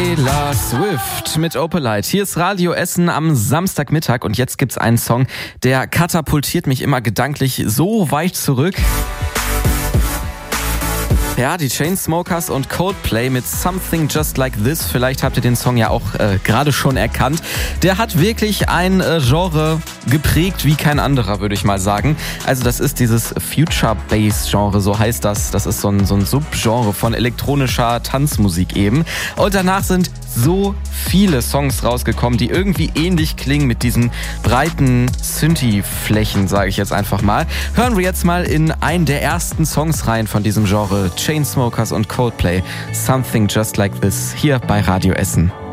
Taylor Swift mit Opalite. Hier ist Radio Essen am Samstagmittag und jetzt gibt's einen Song, der katapultiert mich immer gedanklich so weit zurück. Ja, die Chainsmokers und Coldplay mit Something Just Like This. Vielleicht habt ihr den Song ja auch gerade schon erkannt. Der hat wirklich ein Genre geprägt wie kein anderer, würde ich mal sagen. Also das ist dieses Future Bass Genre, so heißt das. Das ist so ein Subgenre von elektronischer Tanzmusik eben. Und danach sind so viele Songs rausgekommen, die irgendwie ähnlich klingen mit diesen breiten Synthi-Flächen, sage ich jetzt einfach mal. Hören wir jetzt mal in einen der ersten Songs rein von diesem Genre. Chainsmokers und Coldplay, Something Just Like This, hier bei Radio Essen.